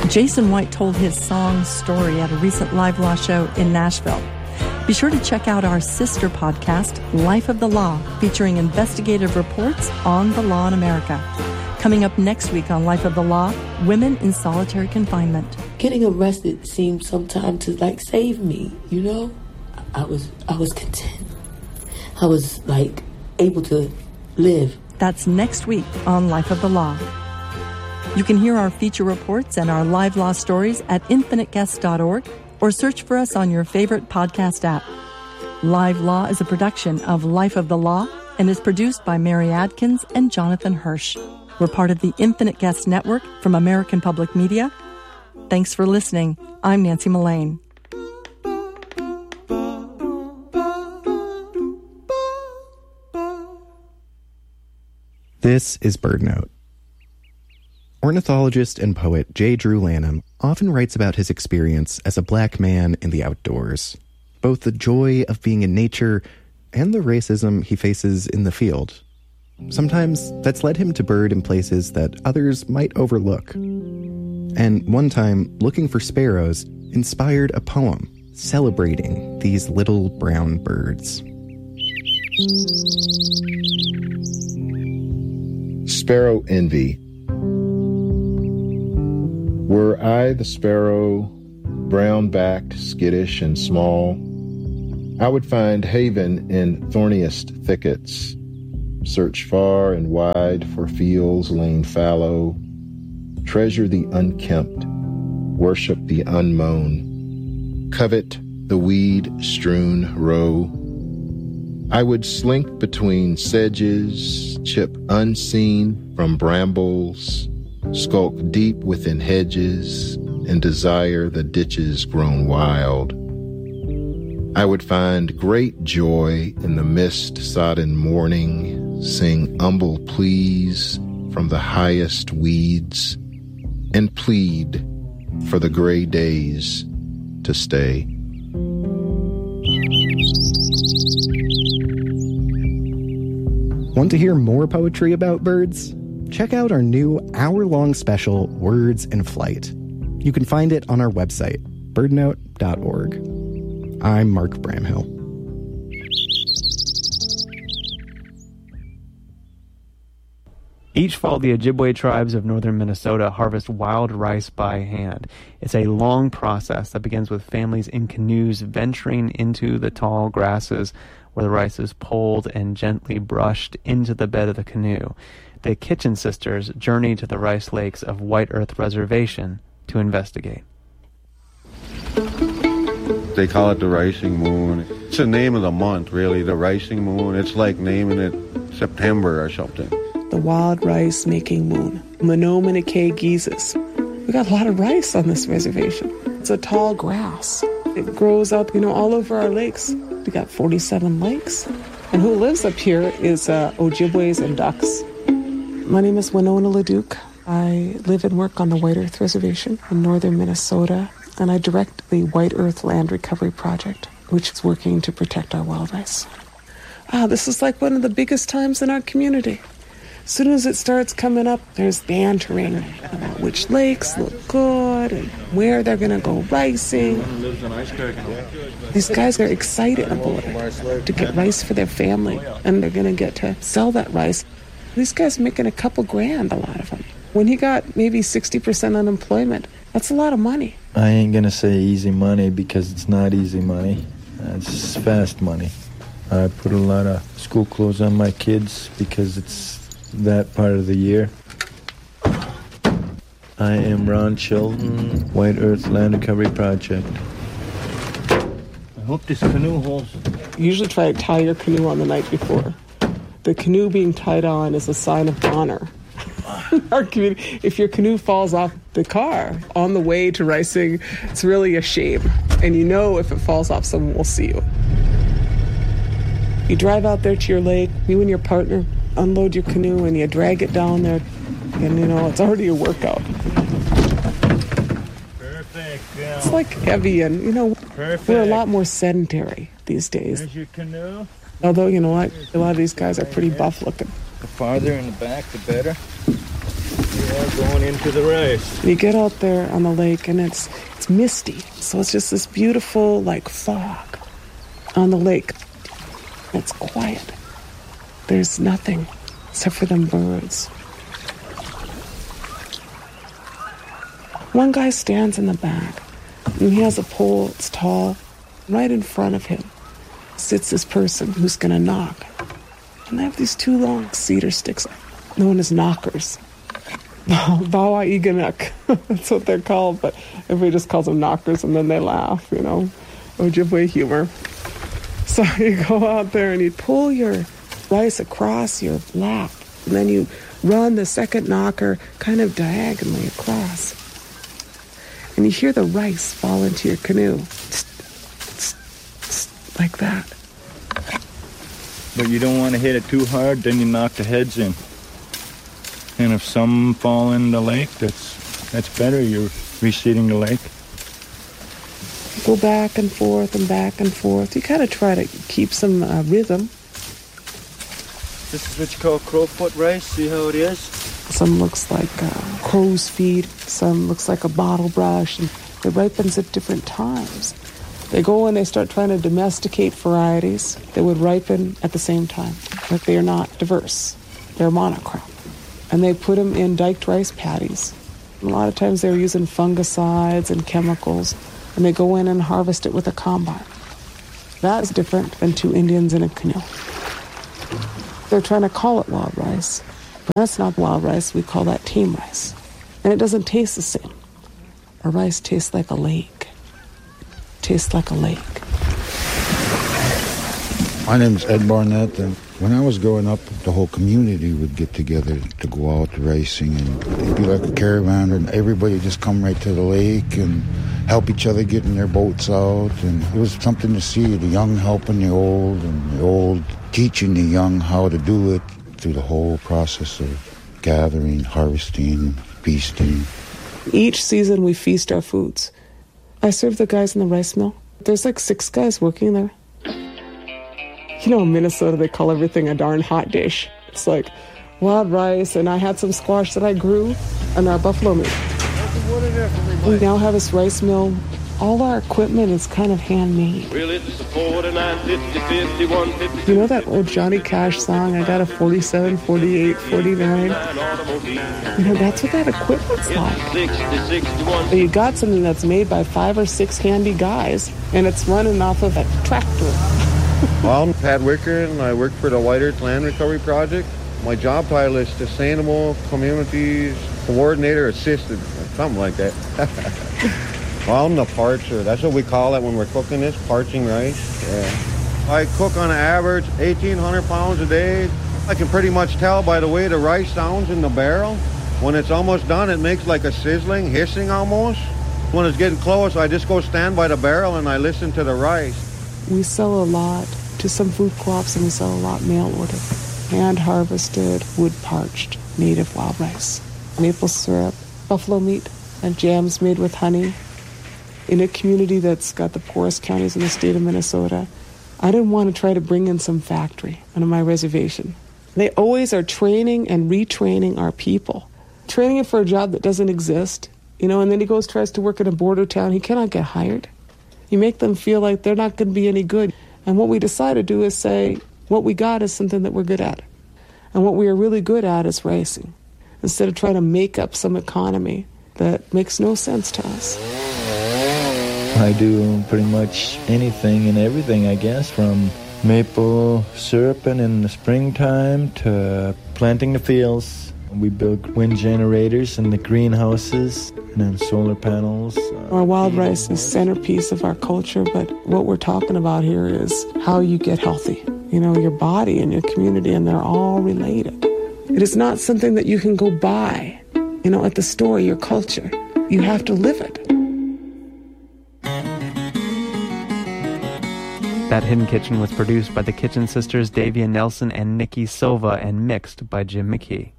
Jason White told his song story at a recent Live Law show in Nashville. Be sure to check out our sister podcast, Life of the Law, featuring investigative reports on the law in America. Coming up next week on Life of the Law, women in solitary confinement. Getting arrested seemed sometimes to save me, you know? I was content. I was able to live. That's next week on Life of the Law. You can hear our feature reports and our live law stories at infiniteguests.org or search for us on your favorite podcast app. Live Law is a production of Life of the Law and is produced by Mary Adkins and Jonathan Hirsch. We're part of the Infinite Guests Network from American Public Media. Thanks for listening. I'm Nancy Mullane. This is BirdNote. Ornithologist and poet J. Drew Lanham often writes about his experience as a black man in the outdoors, both the joy of being in nature and the racism he faces in the field. Sometimes that's led him to bird in places that others might overlook. And one time, looking for sparrows inspired a poem celebrating these little brown birds. Sparrow Envy. Were I the sparrow, brown-backed, skittish, and small, I would find haven in thorniest thickets, search far and wide for fields lain fallow, treasure the unkempt, worship the unmown, covet the weed-strewn row. I would slink between sedges, chip unseen from brambles, skulk deep within hedges, and desire the ditches grown wild. I would find great joy in the mist-sodden morning, sing humble pleas from the highest weeds, and plead for the gray days to stay. Want to hear more poetry about birds? Check out our new hour-long special, Words in Flight. You can find it on our website, birdnote.org. I'm Mark Bramhill. Each fall, the Ojibwe tribes of northern Minnesota harvest wild rice by hand. It's a long process that begins with families in canoes venturing into the tall grasses where the rice is pulled and gently brushed into the bed of the canoe. The Kitchen Sisters journey to the rice lakes of White Earth Reservation to investigate. They call it the Rising Moon. It's the name of the month, really, the Rising Moon. It's like naming it September or something. The wild rice making moon. Menominee Geesis. We got a lot of rice on this reservation. It's a tall grass. It grows up, all over our lakes. We got 47 lakes. And who lives up here is Ojibways and Ducks. My name is Winona Leduc. I live and work on the White Earth Reservation in northern Minnesota, and I direct the White Earth Land Recovery Project, which is working to protect our wild rice. This is like one of the biggest times in our community. As soon as it starts coming up, there's bantering about which lakes look good and where they're going to go ricing. These guys are excited about it, to get rice for their family, and they're going to get to sell that rice. These guys are making a couple grand, a lot of them. When he got maybe 60% unemployment, that's a lot of money. I ain't going to say easy money because it's not easy money. It's fast money. I put a lot of school clothes on my kids because it's that part of the year. I am Ron Chilton, White Earth Land Recovery Project. I hope this canoe holds. You usually try to tie your canoe on the night before. The canoe being tied on is a sign of honor. Our community, if your canoe falls off the car on the way to ricing, it's really a shame. And if it falls off, someone will see you. You drive out there to your lake, you and your partner unload your canoe and you drag it down there, and it's already a workout. Perfect. Yeah. It's like heavy, and Perfect. We're a lot more sedentary these days. There's your canoe. Although what, a lot of these guys are pretty buff looking. The farther in the back, the better. Yeah, going into the rice. You get out there on the lake and it's misty. So it's just this beautiful like fog on the lake. It's quiet. There's nothing except for them birds. One guy stands in the back and he has a pole that's tall. Right in front of him sits this person who's going to knock. And they have these two long cedar sticks known as knockers. Bawa Iganak, that's what they're called, but everybody just calls them knockers and then they laugh, you know. Ojibwe humor. So you go out there and you pull your rice across your lap, and then you run the second knocker kind of diagonally across. And you hear the rice fall into your canoe. Like that. But you don't want to hit it too hard, then you knock the heads in. And if some fall in the lake, that's better. You're reseeding the lake. Go back and forth and back and forth. You kind of try to keep some rhythm. This is what you call crowfoot rice. See how it is? Some looks like crow's feet. Some looks like a bottle brush. And it ripens at different times. They go and they start trying to domesticate varieties that would ripen at the same time. But they are not diverse. They're monocrop. And they put them in diked rice paddies. And a lot of times they're using fungicides and chemicals. And they go in and harvest it with a combine. That's different than two Indians in a canoe. They're trying to call it wild rice. But that's not wild rice. We call that tame rice. And it doesn't taste the same. Our rice tastes like a lake. Tastes like a lake. My name's Ed Barnett, and when I was growing up, the whole community would get together to go out racing, and it'd be like a caravan, and everybody just come right to the lake and help each other getting their boats out, and it was something to see, the young helping the old, and the old teaching the young how to do it through the whole process of gathering, harvesting, feasting. Each season we feast our foods. I serve the guys in the rice mill. There's like 6 guys working there. You know, in Minnesota, they call everything a darn hot dish. It's like wild rice, and I had some squash that I grew, and our buffalo meat. We now have this rice mill. All our equipment is kind of handmade. Well, it's 49, 50, 51, 50. You know that old Johnny Cash song, I got a 47, 48, 49? You know, that's what that equipment's like. You got something that's made by 5 or 6 handy guys, and it's running off of a tractor. Well, I'm Pat Wicker, and I work for the White Earth Land Recovery Project. My job title is Sustainable Communities Coordinator Assistant, something like that. Well, I'm the parcher. That's what we call it when we're cooking this, parching rice. Yeah. I cook on average 1,800 pounds a day. I can pretty much tell by the way the rice sounds in the barrel. When it's almost done, it makes like a sizzling, hissing almost. When it's getting close, I just go stand by the barrel and I listen to the rice. We sell a lot to some food co-ops, and we sell a lot mail order. Hand-harvested, wood-parched, native wild rice. Maple syrup, buffalo meat, and jams made with honey. In a community that's got the poorest counties in the state of Minnesota, I didn't want to try to bring in some factory onto my reservation. They always are training and retraining our people. Training it for a job that doesn't exist, you know, and then he tries to work in a border town. He cannot get hired. You make them feel like they're not going to be any good. And what we decide to do is say, what we got is something that we're good at. And what we are really good at is racing. Instead of trying to make up some economy that makes no sense to us. I do pretty much anything and everything, I guess, from maple syruping in the springtime to planting the fields. We build wind generators in the greenhouses and then solar panels. Our wild rice is centerpiece of our culture, but what we're talking about here is how you get healthy. You know, your body and your community, and they're all related. It is not something that you can go buy, you know, at the store, your culture. You have to live it. That Hidden Kitchen was produced by the Kitchen Sisters, Davia Nelson and Nikki Silva, and mixed by Jim McKee.